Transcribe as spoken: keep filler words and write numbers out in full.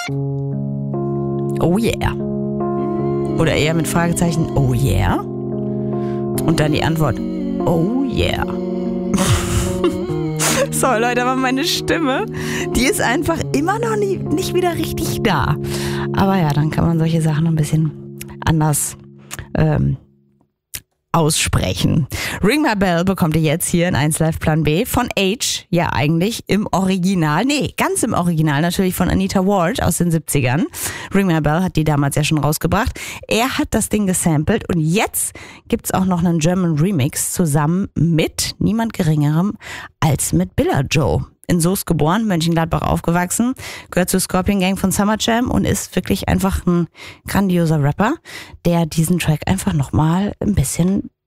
Oh yeah. Oder eher mit Fragezeichen, oh yeah? Und dann die Antwort, oh yeah. So, Leute, aber meine Stimme, die ist einfach immer noch nie, nicht wieder richtig da. Aber ja, dann kann man solche Sachen ein bisschen anders ähm, aussprechen. Ring My Bell bekommt ihr jetzt hier in eins Live Plan B von Age, ja eigentlich im Original, nee, ganz im Original natürlich von Anita Ward aus den siebzigern. Ring My Bell hat die damals ja schon rausgebracht. Er hat das Ding gesampelt und jetzt gibt's auch noch einen German Remix zusammen mit niemand Geringerem als mit Billa Joe. In Soest geboren, Mönchengladbach aufgewachsen, gehört zur Scorpion Gang von Summer Jam und ist wirklich einfach ein grandioser Rapper, der diesen Track einfach nochmal ein bisschen